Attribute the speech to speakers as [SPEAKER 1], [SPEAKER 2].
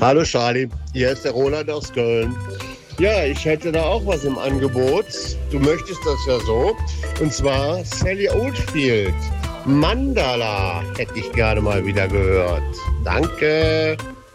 [SPEAKER 1] Hallo Charlie, hier ist der Roland aus Köln. Ja, ich hätte da auch was im Angebot. Du möchtest das ja so. Und zwar Sally Oldfield. Mandala hätte ich gerne mal wieder gehört. Danke.